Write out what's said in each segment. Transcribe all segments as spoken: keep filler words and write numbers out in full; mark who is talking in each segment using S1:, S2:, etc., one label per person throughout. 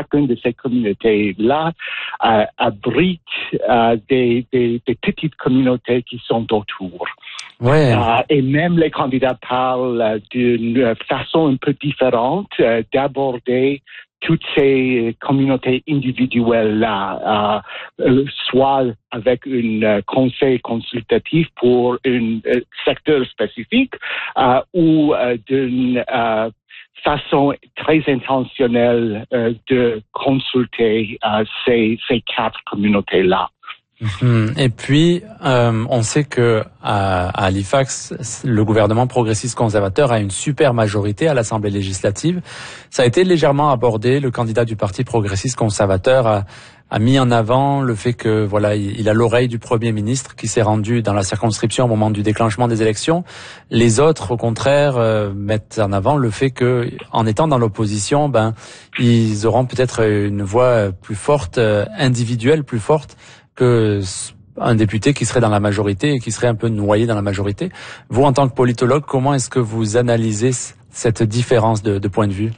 S1: chacune de ces communautés-là euh, abrite euh, des, des, des petites communautés qui sont autour.
S2: Ouais.
S1: Euh, et même les candidats parlent d'une façon un peu différente euh, d'aborder toutes ces communautés individuelles-là, euh, soit avec un euh, conseil consultatif pour un euh, secteur spécifique euh, ou euh, d'une euh, façon très intentionnelle euh, de consulter euh, ces, ces quatre communautés-là.
S2: Et puis, euh, on sait que à, à Halifax, le gouvernement progressiste conservateur a une super majorité à l'Assemblée législative. Ça a été légèrement abordé. Le candidat du Parti progressiste conservateur a, a mis en avant le fait que voilà, il, il a l'oreille du Premier ministre qui s'est rendu dans la circonscription au moment du déclenchement des élections. Les autres, au contraire, euh, mettent en avant le fait que, en étant dans l'opposition, ben, ils auront peut-être une voix plus forte, euh, individuelle plus forte que un député qui serait dans la majorité et qui serait un peu noyé dans la majorité. Vous, en tant que politologue, comment est-ce que vous analysez cette différence de, de point de vue?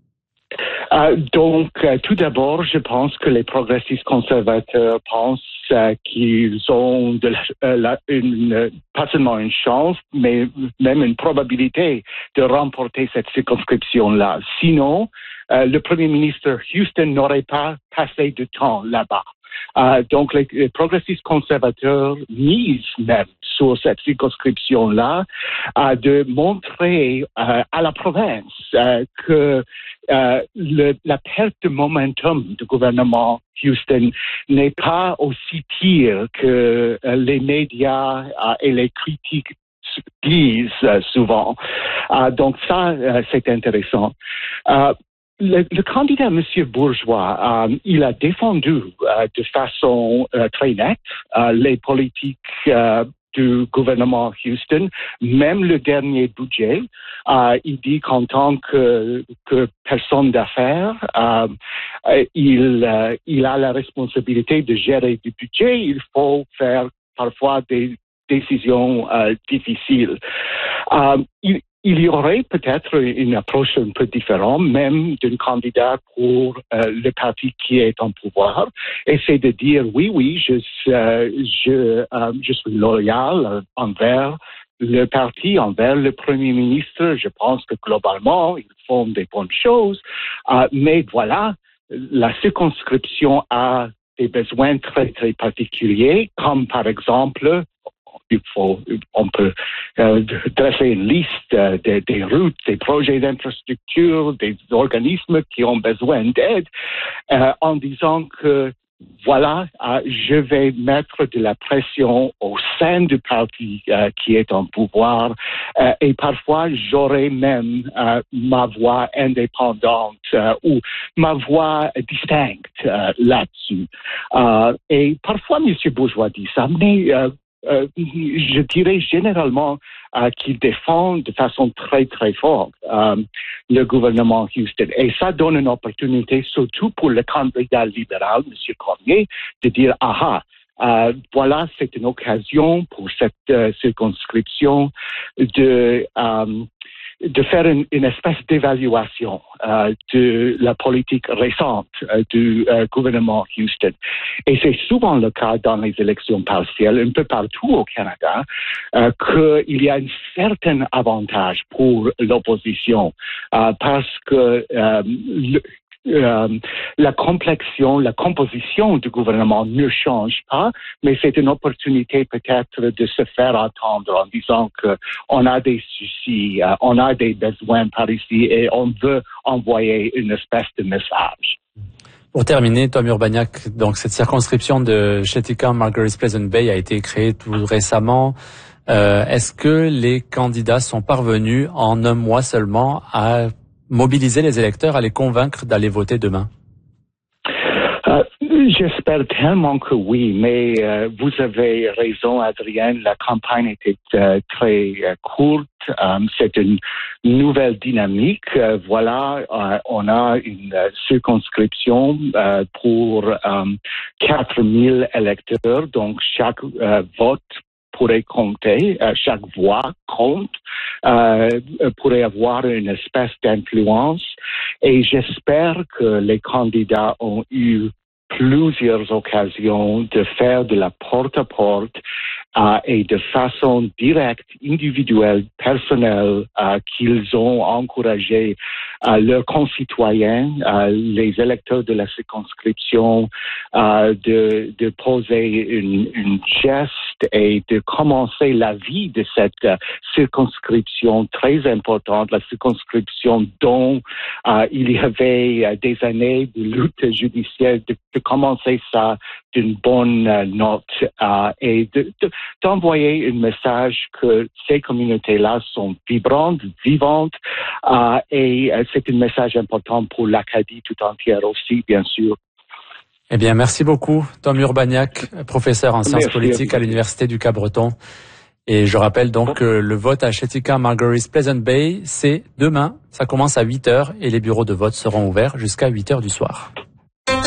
S1: Euh, donc, euh, tout d'abord, je pense que les progressistes conservateurs pensent euh, qu'ils ont de la, euh, la, une, pas seulement une chance, mais même une probabilité de remporter cette circonscription-là. Sinon, euh, le Premier ministre Houston n'aurait pas passé de temps là-bas. Euh, donc, les, les progressistes conservateurs misent même sur cette circonscription-là euh, de montrer euh, à la province euh, que euh, le, la perte de momentum du gouvernement Houston n'est pas aussi pire que euh, les médias euh, et les critiques disent euh, souvent. Euh, donc, ça, euh, c'est intéressant. Euh, Le, le candidat, M. Bourgeois, euh, il a défendu euh, de façon euh, très nette euh, les politiques euh, du gouvernement Houston, même le dernier budget. Euh, il dit qu'en tant que, que personne d'affaires, euh, il, euh, il a la responsabilité de gérer du budget. Il faut faire parfois des décisions euh, difficiles. Euh, il, Il y aurait peut-être une approche un peu différente, même d'un candidat pour euh, le parti qui est en pouvoir, et c'est de dire oui, oui, je, euh, je, euh, je suis loyal envers le parti, envers le Premier ministre. Je pense que globalement, ils font des bonnes choses, euh, mais voilà, la circonscription a des besoins très, très particuliers, comme par exemple, il faut, on peut euh, dresser une liste euh, des, des routes, des projets d'infrastructure, des organismes qui ont besoin d'aide, euh, en disant que voilà, euh, je vais mettre de la pression au sein du parti euh, qui est en pouvoir euh, et parfois j'aurai même euh, ma voix indépendante euh, ou ma voix distincte euh, là-dessus. Euh, et parfois, M. Bourgeois dit ça, mais euh, Euh, je dirais généralement euh, qu'il défend de façon très, très forte euh, le gouvernement Houston. Et ça donne une opportunité, surtout pour le candidat libéral, M. Cormier, de dire, ah, euh, voilà, c'est une occasion pour cette euh, circonscription de... Euh, de faire une, une espèce d'évaluation euh, de la politique récente euh, du euh, gouvernement Houston. Et c'est souvent le cas dans les élections partielles, un peu partout au Canada, euh, qu'il y a un certain avantage pour l'opposition euh, parce que euh, le, Euh, la complexion, la composition du gouvernement ne change pas, mais c'est une opportunité peut-être de se faire entendre en disant que on a des soucis, euh, on a des besoins par ici et on veut envoyer une espèce de message.
S2: Pour terminer, Tom Urbaniak, donc cette circonscription de Cheticamp, Margaret's Pleasant Bay a été créée tout récemment. Euh, est-ce que les candidats sont parvenus en un mois seulement à mobiliser les électeurs, à les convaincre d'aller voter demain?
S1: Euh, j'espère tellement que oui, mais euh, vous avez raison, Adrien, la campagne était euh, très euh, courte, euh, c'est une nouvelle dynamique. Euh, voilà, euh, on a une euh, circonscription euh, pour euh, quatre mille électeurs, donc chaque euh, vote pourrait compter, euh, chaque voix compte, euh, pourrait avoir une espèce d'influence. Et j'espère que les candidats ont eu plusieurs occasions de faire de la porte-à-porte euh, et de façon directe, individuelle, personnelle, euh, qu'ils ont encouragé euh, leurs concitoyens, euh, les électeurs de la circonscription, euh, de, de poser une, une geste et de commencer la vie de cette euh, circonscription très importante, la circonscription dont euh, il y avait euh, des années de lutte judiciaire, de, de commencer ça d'une bonne euh, note euh, et de, de, d'envoyer un message que ces communautés-là sont vibrantes, vivantes euh, et euh, c'est un message important pour l'Acadie tout entière aussi, bien sûr.
S2: Eh bien, merci beaucoup, Tom Urbaniak, professeur en sciences
S1: Merci
S2: politiques à l'Université du Cap-Breton. Et je rappelle donc que le vote à Shetika Marguerite Pleasant Bay, c'est demain. Ça commence à huit heures et les bureaux de vote seront ouverts jusqu'à huit heures du soir.